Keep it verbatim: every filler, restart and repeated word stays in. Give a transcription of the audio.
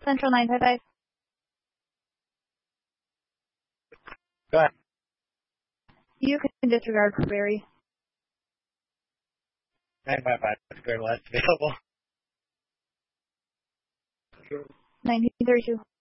Central nine five five. Go ahead. You can disregard query. nine five five, square less available. nineteen thirty-two.